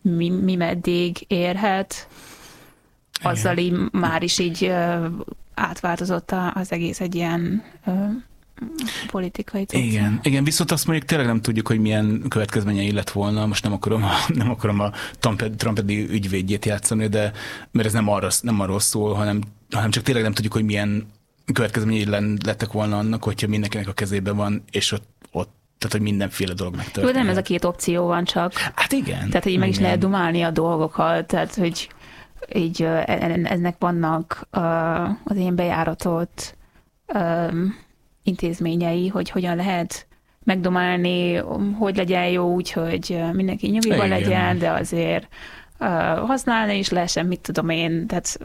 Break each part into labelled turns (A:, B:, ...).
A: mi meddig érhet, azzal így már is így átváltozott az egész egy ilyen politikai cucc.
B: Igen, viszont azt mondjuk tényleg nem tudjuk, hogy milyen következményei lett volna. Most nem akarom a Trumpedi ügyvédjét játszani, de mert ez nem arról szól, hanem csak tényleg nem tudjuk, hogy milyen következményei lettek volna annak, hogyha mindenkinek a kezében van, és ott tehát, hogy mindenféle dolog megtörténik.
A: Jó, nem ez a két opció van csak.
B: Hát igen.
A: Tehát, hogy meg is lehet dumálni a dolgokat, tehát, hogy így ennek vannak az ilyen bejáratott intézményei, hogy hogyan lehet megdomálni, hogy legyen jó úgy, hogy mindenki nyugiban legyen, de azért használni is lehessen, mit tudom én, tehát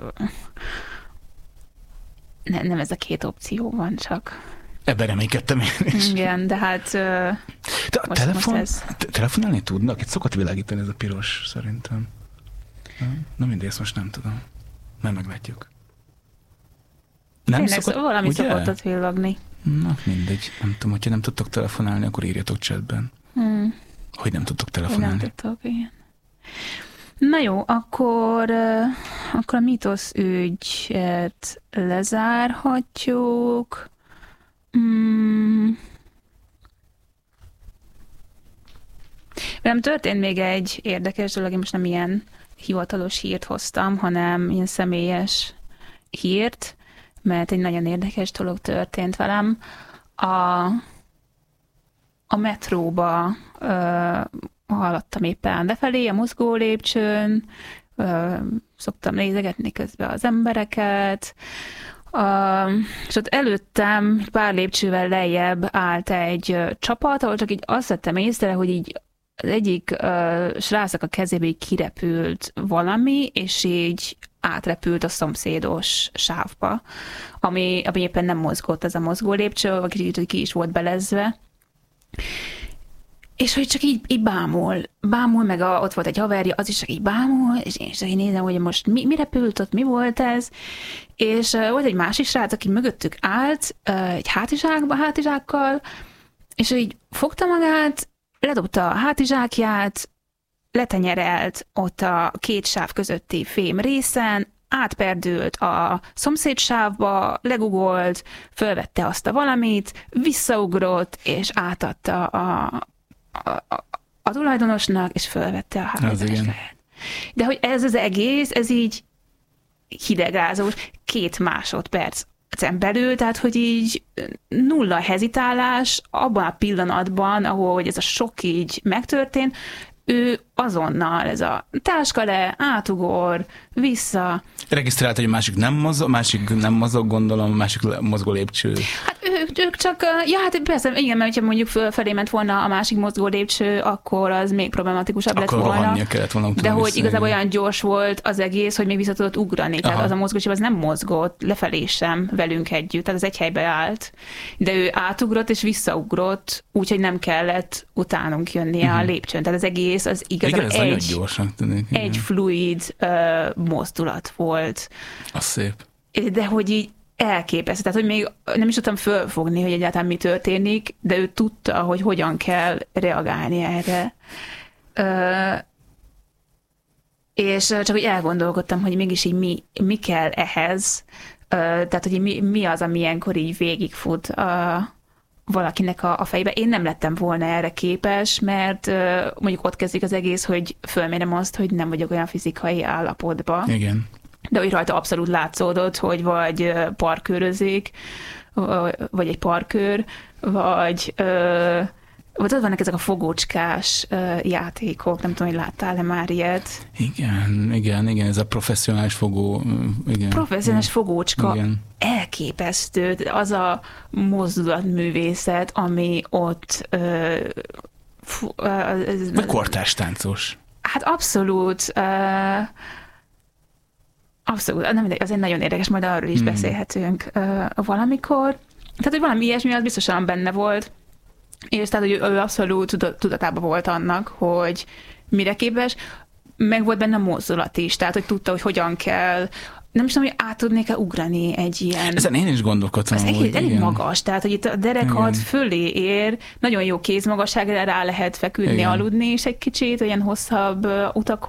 A: nem ez a két opció van csak.
B: Ebben reménykedtem én is.
A: Igen, de hát
B: de a telefonálni tudnak? Itt szokott világítani ez a piros, szerintem. Na mindegy, ezt most nem tudom. Majd meglátjuk. Nem szokott,
A: valami szokott ott villogni.
B: Na mindegy, nem tudom, hogyha nem tudtok telefonálni, akkor írjatok chatben. Hogy nem tudtok telefonálni.
A: Nem tudtok, igen. Na jó, akkor a mítosz ügyet lezárhatjuk. Velem történt még egy érdekes dolog, én most nem ilyen hivatalos hírt hoztam, hanem ilyen személyes hírt, mert egy nagyon érdekes dolog történt velem. A metróba haladtam éppen befelé, a mozgó lépcsőn, szoktam nézegetni közben az embereket, és ott előttem pár lépcsővel lejjebb állt egy csapat, ahol csak így azt vettem észre, hogy így az egyik srácnak a kezébe így kirepült valami, és így átrepült a szomszédos sávba, ami éppen nem mozgott, ez a mozgó lépcső, vagy ki is volt belezve. És hogy csak így bámul, meg ott volt egy haverja, az is csak így bámul, és én csak így nézem, hogy most mi repült ott, mi volt ez, és volt egy másik srác, aki mögöttük állt, egy hátizsákkal, és így fogta magát, ledobta a hátizsákját, letenyerelt ott a két sáv közötti fém részen, átperdült a szomszéd sávba, legugolt, fölvette azt a valamit, visszaugrott, és átadta a tulajdonosnak, és fölvette a hátizsákját. De hogy ez az egész, ez így hidegázós, 2 másodpercen belül, tehát hogy így nulla hezitálás abban a pillanatban, ahol ez a sok így megtörtént, ő azonnal ez a táska le, átugor, vissza.
B: Regisztrált, hogy a másik nem mozog, gondolom, a másik mozgó lépcső.
A: Hát ők csak, hát persze, igen, mert hogyha mondjuk fölfelé ment volna a másik mozgó lépcső, akkor az még problematikusabb lett volna.
B: Akkor rohannia kellett volna utána.
A: De hogy igazából olyan gyors volt az egész, hogy még vissza tudott ugrani. Tehát az a mozgósív az nem mozgott, lefelé sem velünk együtt, tehát az egy helybe állt. De ő átugrott és visszaugrott, úgyhogy nem kellett utánunk jönnie a lépcsőn. Tehát az egész az igazából egy fluid mozdulat volt.
B: Az szép.
A: De hogy így elképesztő. Tehát, hogy még nem is tudtam fölfogni, hogy egyáltalán mi történik, de ő tudta, hogy hogyan kell reagálni erre. És csak hogy elgondolkodtam, hogy mégis így mi kell ehhez. Tehát, hogy mi az, ami ilyenkor így végigfut valakinek a fejbe. Én nem lettem volna erre képes, mert mondjuk ott kezdik az egész, hogy fölmérem azt, hogy nem vagyok olyan fizikai állapotban.
B: Igen.
A: De hogy rajta abszolút látszódott, hogy vagy parkőrözik, vagy egy parkőr, vagy ott vannak ezek a fogócskás játékok, nem tudom, hogy láttál-e már ilyet?
B: Igen, ez a professzionális fogó. Igen.
A: Professzionális fogócska.
B: Igen.
A: Elképesztő, az a mozdulatművészet, ami ott...
B: Vagy kortárs táncos.
A: Hát abszolút... Abszolút, nem mindegy, azért nagyon érdekes, majd arról is beszélhetünk valamikor. Tehát, hogy valami ilyesmi, az biztosan benne volt, és tehát, hogy ő abszolút tudatában volt annak, hogy mire képes, meg volt benne a mozdulat is, tehát, hogy tudta, hogy hogyan kell, nem is tudom, hogy át tudnék-e ugrani egy ilyen...
B: Ezen én is gondolkodtam.
A: Ez elég magas, tehát, hogy itt a derekad fölé ér, nagyon jó kézmagasságra rá lehet feküdni, aludni is egy kicsit, olyan hosszabb utakon,